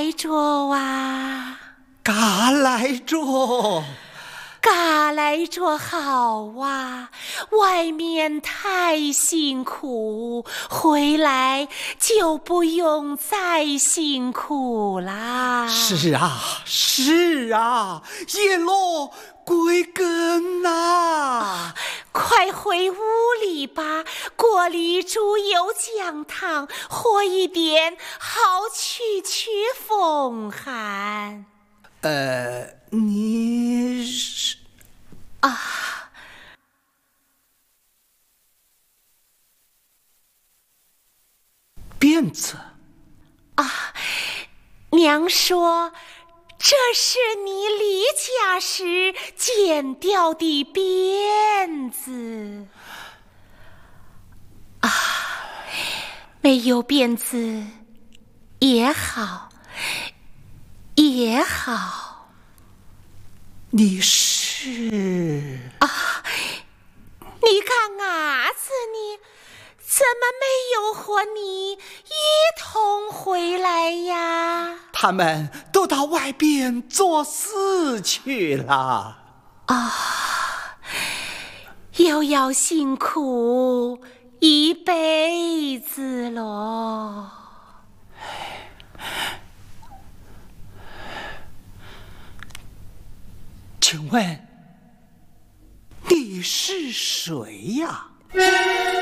来着哇？ 嘎来着。 嘎来着好哇，外面太辛苦，回来就不用再辛苦啦。 是啊，是啊，叶落归根呐。 快回屋里吧，锅里煮有姜汤，和一点，好去风寒。 你是啊， 辫子啊，娘说这是你离家时剪掉的辫子啊，没有辫子也好，也好。 你是啊，你看伢子你怎么没有和你一同回来呀？ 他们都到外边做事去了。 又要辛苦一辈子喽。 请问你是谁呀？